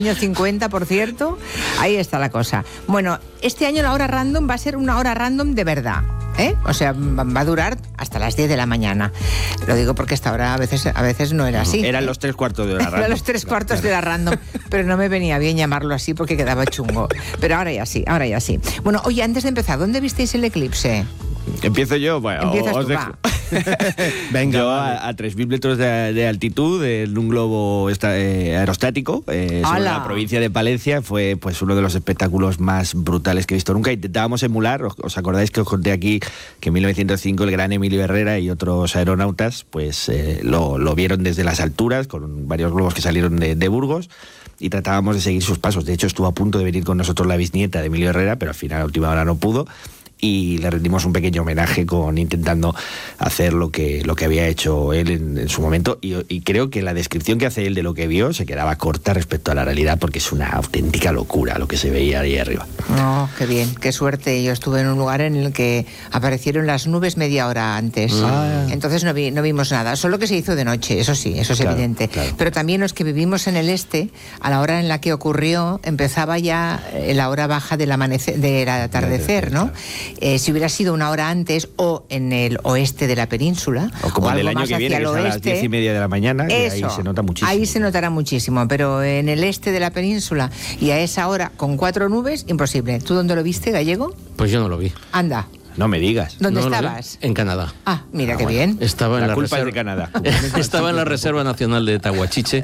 año 50, por cierto. Ahí está la cosa. Bueno, este año la hora random va a ser una hora random de verdad. O sea, va a durar hasta las 10 de la mañana. Lo digo porque esta hora a veces no era así. Eran los 3/4 de la random. Eran los 3/4 de la random, pero no me venía bien llamarlo así porque quedaba chungo. Pero ahora ya sí. Bueno, oye, antes de empezar, ¿dónde visteis el eclipse? Empiezo yo. Bueno, empiezas tú, va. Venga, yo a 3.000 metros de altitud, en un globo aerostático, sobre la provincia de Palencia. Fue pues uno de los espectáculos más brutales que he visto nunca. Intentábamos emular, ¿os acordáis que os conté aquí que en 1905 el gran Emilio Herrera y otros aeronautas pues lo vieron desde las alturas, con varios globos que salieron de Burgos, y tratábamos de seguir sus pasos. De hecho, estuvo a punto de venir con nosotros la bisnieta de Emilio Herrera, pero al final a última hora no pudo. Y le rendimos un pequeño homenaje intentando hacer lo que había hecho él en su momento, y creo que la descripción que hace él de lo que vio se quedaba corta respecto a la realidad, porque es una auténtica locura lo que se veía ahí arriba. No, qué bien, qué suerte. Yo estuve en un lugar en el que aparecieron las nubes media hora antes. Entonces no vimos nada, solo que se hizo de noche, eso sí, eso es claro, evidente. Claro. Pero también los que vivimos en el este, a la hora en la que ocurrió, empezaba ya la hora baja del atardecer, ¿no? Claro. Si hubiera sido una hora antes o en el oeste de la península, o como o el del año que viene, que es a las 10:30 de la mañana, que ahí se nota muchísimo. Ahí se notará muchísimo, pero en el este de la península y a esa hora con 4 nubes, imposible. ¿Tú dónde lo viste, Gallego? Pues yo no lo vi. Anda. No me digas. ¿Dónde estabas? En Canadá. Ah, mira qué bien. Estaba en la culpa es de Canadá. Estaba en la Reserva Nacional de Tahuachiche,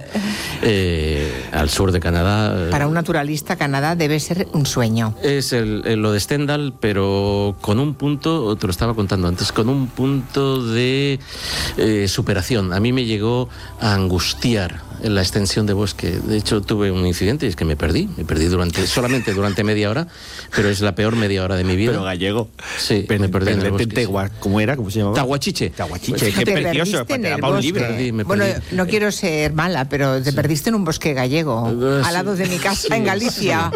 al sur de Canadá. Para un naturalista, Canadá debe ser un sueño. Es lo de Stendhal, pero con un punto, te lo estaba contando antes, con un punto de superación. A mí me llegó a angustiar en la extensión de bosque. De hecho, tuve un incidente y es que me perdí solamente durante media hora, pero es la peor media hora de mi vida. Pero Gallego. Sí, me perdí en el bosque. ¿Cómo era? ¿Cómo se llamaba? Tahuachiche. Qué precioso. Un libro. Bueno, no quiero ser mala, pero te perdiste en un bosque gallego, al lado de mi casa en Galicia.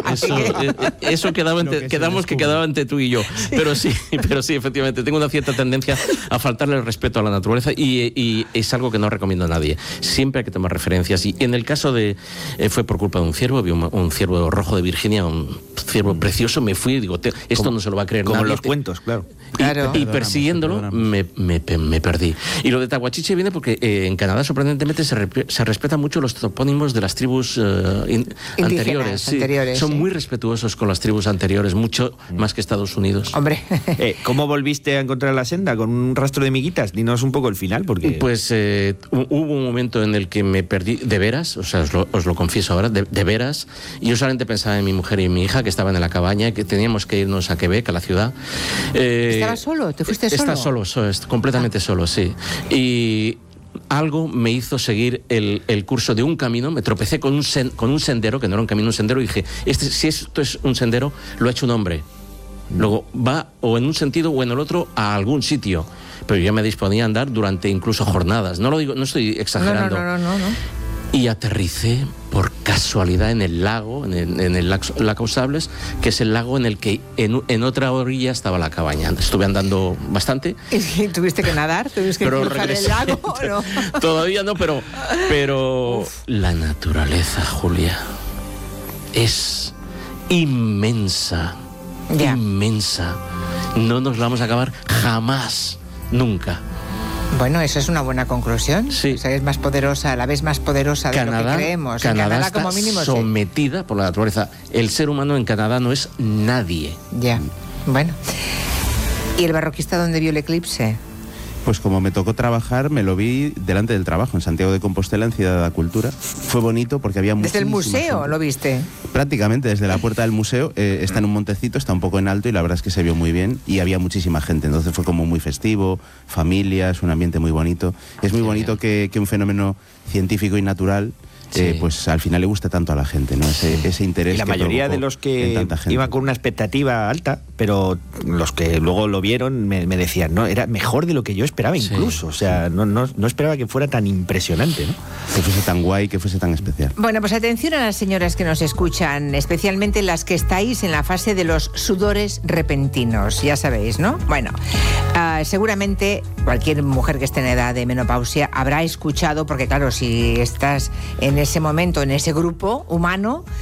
Eso quedaba entre tú y yo. Sí. Pero sí, efectivamente, tengo una cierta tendencia a faltarle el respeto a la naturaleza y es algo que no recomiendo a nadie. Siempre hay que tomar referencias. Y en el caso fue por culpa de un ciervo, vi un ciervo rojo de Virginia, un ciervo precioso, me fui y digo, esto no se lo va a creer como nadie. Como los cuentos, claro. Y persiguiéndolo me perdí. Y lo de Tahuachiche viene porque en Canadá sorprendentemente se respetan mucho los topónimos de las tribus anteriores. Son muy respetuosos con las tribus anteriores, mucho más que Estados Unidos. Hombre. ¿Cómo volviste a encontrar la senda? ¿Con un rastro de miguitas? Dinos un poco el final, porque... Pues hubo un momento en el que me perdí de veras, o sea, os lo confieso ahora, de veras, y yo solamente pensaba en mi mujer y mi hija que estaban en la cabaña, que teníamos que irnos a Quebec, a la ciudad. ¿Estabas solo? ¿Te fuiste solo? Estaba solo, completamente solo, sí. Y algo me hizo seguir el curso de un camino, me tropecé con un sendero, que no era un camino, un sendero, y dije, si esto es un sendero, lo ha hecho un hombre. Luego va o en un sentido o en el otro a algún sitio. Pero yo me disponía a andar durante incluso jornadas. No lo digo, no estoy exagerando. No. Y aterricé por casualidad en el lago, en el lago Sables, que es el lago en el que en otra orilla estaba la cabaña. Estuve andando bastante. ¿Y tuviste que nadar? ¿Tuviste que cruzar el lago o no? Todavía no, pero la naturaleza, Julia, es inmensa. Ya. Inmensa. No nos la vamos a acabar jamás, nunca. Bueno, eso es una buena conclusión. Sí. O sea, es más poderosa, la vez más poderosa de lo que creemos. Canadá Canadá está como mínimo, sometida por la naturaleza. El ser humano en Canadá no es nadie. Ya, bueno. ¿Y el barroquista dónde vio el eclipse? Pues como me tocó trabajar, me lo vi delante del trabajo, en Santiago de Compostela, en Ciudad de la Cultura. Fue bonito porque había muchísima ¿Desde el museo gente. lo viste? Prácticamente, desde la puerta del museo. Está en un montecito, está un poco en alto y la verdad es que se vio muy bien y había muchísima gente. Entonces fue como muy festivo, familias, un ambiente muy bonito. Es muy bonito que un fenómeno científico y natural... pues al final le gusta tanto a la gente, ¿no? Ese interés. Y la mayoría de los que iban con una expectativa alta, pero los que luego lo vieron me decían, no, era mejor de lo que yo esperaba incluso. O sea, no esperaba que fuera tan impresionante, ¿no? Que fuese tan guay, que fuese tan especial. Bueno, pues atención a las señoras que nos escuchan, especialmente las que estáis en la fase de los sudores repentinos, ya sabéis, ¿no? Bueno, seguramente cualquier mujer que esté en edad de menopausia habrá escuchado, porque claro, si estás en ese momento, en ese grupo humano,